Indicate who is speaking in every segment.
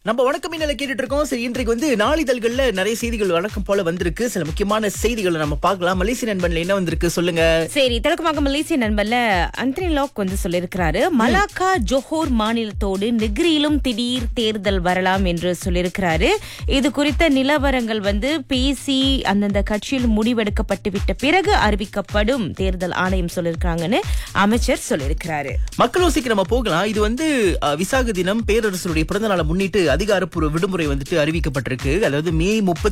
Speaker 1: நம்ம வணக்கம் இன்னல கேட்டுட்டு இருக்கோம். சரி, இன்றைக்கு நாளிதழ்கள்ல நிறைய செய்திகள் வழக்கம் போல வந்திருக்கு. சில முக்கியமான செய்திகளை நம்ம பார்க்கலாம். மலேசிய நண்பன்ல என்ன வந்திருக்கு சொல்லுங்க.
Speaker 2: சரி, தொடக்கமாக மலேசிய நண்பன்ல அந்தனி லாக் சொல்லியிருக்கிறாரு. மலாக்கா ஜோஹோர் மாநிலத்தோடு நெகிரியிலும் திடீர் தேர்தல் வரலாம் என்று சொல்லியிருக்கிறாரு. இது குறித்த நிலவரங்கள் பேசி அந்தந்த கட்சியில் முடிவெடுக்கப்பட்டு விட்ட பிறகு அறிவிக்கப்படும் தேர்தல் ஆணையம் சொல்லியிருக்காங்கன்னு அமைச்சர் சொல்லியிருக்கிறாரு.
Speaker 1: மக்கள் ஓசிக்கு நம்ம போகலாம். இது விசாக தினம் பேரரசருடைய பிறந்த நாளை முன்னிட்டு அதிகாரப்பூர்வ விடுமுறை அறிவிக்கப்பட்டிருக்கு. அதாவது மே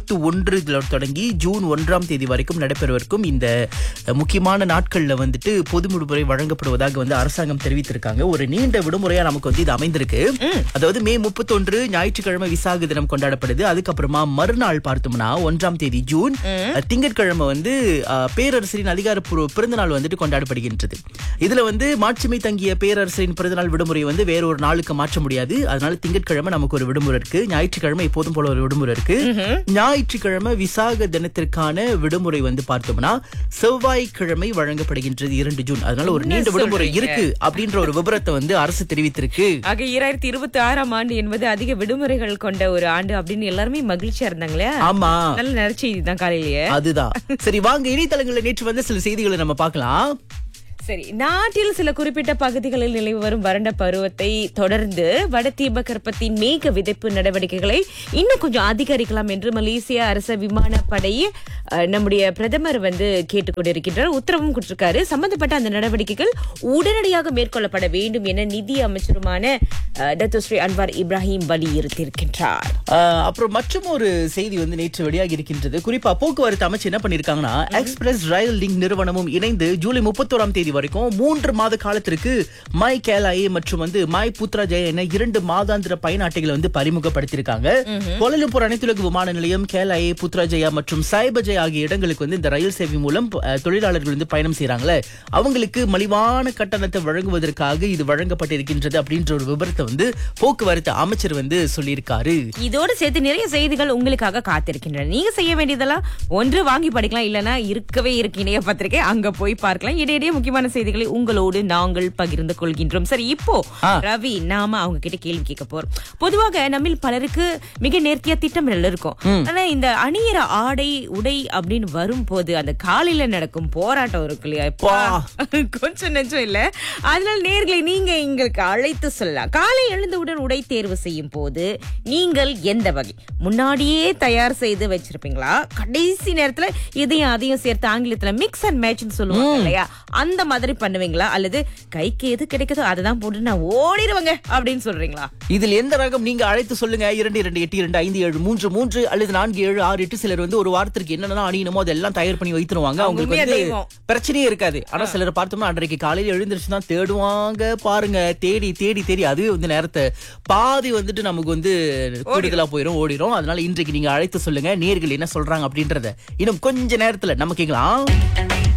Speaker 1: 31 தொடங்கி ஜூன் 1ஆம் தேதி வரைக்கும் நடைபெறவிருக்கும் இந்த முக்கியமான நாட்கள்ல பொது விடுமுறை வழங்கப்படுவதாக அரசாங்கம் தெரிவித்திருக்காங்க. ஒரு நீண்ட விடுமுறையா நமக்கு இது அமைந்திருக்கு. அதாவது மே 31 ஞாயிற்றுக்கிழமை விசாக தினம் கொண்டாடப்படுது. அதுக்கப்புறமா மறுநாள் பார்த்தோம்னா 1ஆம் தேதி ஜூன் திங்கட்கிழமை பேரரசரின் அதிகாரப்பூர்வ பிறந்த நாள் கொண்டாடப்படுகின்றது. இதுல மாட்சிமை தங்கிய பேரரசரின் பிறந்தநாள் விடுமுறை வேற ஒரு நாளுக்கு மாற்ற முடியாது. அதனால திங்கட்கிழமை நமக்கு ஒரு விடுமுறை இருக்கு. ஞாயிற்றுக்கிழமை எப்போதும் போல ஒரு விடுமுறை இருக்கு. ஞாயிற்றுக்கிழமை விசாக தினத்திற்கான விடுமுறை பார்த்தோம்னா செவ்வாய்க்கிழமை வழங்கப்படுகின்றது 2 ஜூன். அதனால ஒரு நீண்ட விடுமுறை இருக்கு அப்படின்ற ஒரு விபரத்தை அரசு தெரிவித்திருக்கு.
Speaker 2: ஆக 2026ஆம் ஆண்டு என்பது அதிக விடுமுறைகள் கொண்ட ஒரு ஆண்டு அப்படின்னு எல்லாருமே மகிழ்ச்சியா இருந்தாங்களே.
Speaker 1: ஆமா,
Speaker 2: நல்ல நற்செய்தி தான் காலையிலேயே.
Speaker 1: அதுதான். சரி, வாங்க இணையதளங்களில் நேற்று சில செய்திகளை நம்ம பார்க்கலாம்.
Speaker 2: சரி, நாட்டில் சில குறிப்பிட்ட பகுதிகளில் நிலவி வரும் வறண்ட பருவத்தை தொடர்ந்து வட தீபகற்பத்தின் மேக விதைப்பு நடவடிக்கைகளை இன்னும் கொஞ்சம் அதிகரிக்கலாம் என்று மலேசிய அரச விமானப்படை நம்முடைய பிரதமர் கேட்டுக்கொண்டிருக்கின்றார். உத்தரவும் கொடுத்திருக்காரு. சம்பந்தப்பட்ட அந்த நடவடிக்கைகள் உடனடியாக மேற்கொள்ளப்பட வேண்டும் என நிதி அமைச்சருமான டத்தோ ஸ்ரீ அன்வார் இப்ராஹிம் வலியுறுத்தியிருக்கின்றார்.
Speaker 1: அப்புறம் மற்றும் ஒரு செய்தி நேற்று வெளியாகி இருக்கின்றது. குறிப்பா போக்குவரத்து அமைச்சு என்ன பண்ணிருக்காங்கன்னா, எக்ஸ்பிரஸ் ரயில் லிங்க் நிறுவனமும் இணைந்து ஜூலை 31ஆம் தேதி வரைக்கும் 3 மாத காலத்திற்கு மை கேலாயே மற்றும் மை புத்ரா ஜெய என 2 மாதாந்திர பயண அட்டைகளை பறிமுகப்படுத்திருக்காங்க. கோலாலம்பூர் அனைத்துலக விமான நிலையம், கேலாயே, புத்ரா ஜெயா மற்றும் சாய்பஜய் ஆகிய இடங்களுக்கு இந்த ரயில் சேவை மூலம் தொழிலாளர்கள் பயணம் செய்யறாங்களே, அவங்களுக்கு மலிவான கட்டணத்தை வழங்குவதற்காக இது வழங்கப்பட்டிருக்கின்றது அப்படின்ற ஒரு விபரத்தை போக்குவரத்து அமைச்சர் சொல்லியிருக்காரு.
Speaker 2: இதோடு சேர்த்து நிறைய செய்திகள் உங்களுக்காக காத்திருக்கின்றன. நீங்க செய்ய வேண்டியதெல்லாம் ஒன்று வாங்கி படிக்கலாம், இல்லனா இருக்கவே இருக்கு இணைய பத்திரிகை, அங்க போய் பார்க்கலாம். இடையிடையே முக்கியமான செய்திகளை உங்களோடு நாங்கள் பகிர்ந்து கொள்கின்றோம். சரி, இப்போ ரவி, நாம அவங்க கிட்ட கேள்வி கேட்க போறோம். பொதுவாக நம்மில் பலருக்கு மிக நேர்த்தியா திட்டமிடல் இருக்கும். ஆனா இந்த அணியிற ஆடை உடை அப்படின்னு வரும்போது அந்த காலையில நடக்கும் போராட்டம் இருக்கு இல்லையா, கொஞ்சம் நெஞ்சம் இல்ல. அதனால நேர்களை நீங்க எங்களுக்கு அழைத்து சொல்லலாம். காலை எழுந்தவுடன் உடை தேர்வு செய்யும் போது நீங்கள் எந்த வகை முன்னாடியே தயார் செய்து வச்சிருப்பீங்களா, கடைசி நேரத்துல இதையும் அதையும் சேர்த்து ஆங்கிலத்துல மிக்ஸ் அண்ட் மேட்ச் சொல்லுவாங்க இல்லையா, அந்த மாதிரி பண்ணுவீங்களா, அல்லது கைக்கு எது கிடைக்குதோ அததான் போட்டு நான் ஓடிடுவாங்க அப்படின்னு சொல்றீங்களா?
Speaker 1: இதில் எந்த ரகம் நீங்க அழைத்து சொல்லுங்க. 22825733 அல்லது 4768. சிலர் ஒரு வாரத்திற்கு என்னென்ன அணியணுமோ அதெல்லாம் தயார் பண்ணி வைத்துருவாங்க. அவங்களுக்கு பிரச்சனையே இருக்காது. ஆனா சிலர் பார்த்தோம்னா அன்றைக்கு காலையில எழுந்திருச்சு தான் தேடுவாங்க பாருங்க. தேடி தேடி தேடி அது நேரத்தை பாதி நமக்கு கூடுதலா ஓடிடும். அதனால இன்றைக்கு நீங்க அழைத்து சொல்லுங்க நேயர்கள் என்ன சொல்றாங்க அப்படின்றத இன்னும் கொஞ்ச நேரத்துல நம்ம கேட்கலாம்.